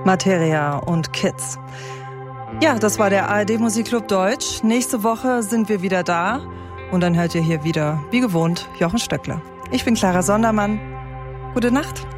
Materia und Kids. Ja, das war der ARD Musikclub Deutsch. Nächste Woche sind wir wieder da und dann hört ihr hier wieder, wie gewohnt, Jochen Stöckler. Ich bin Clara Sondermann. Gute Nacht.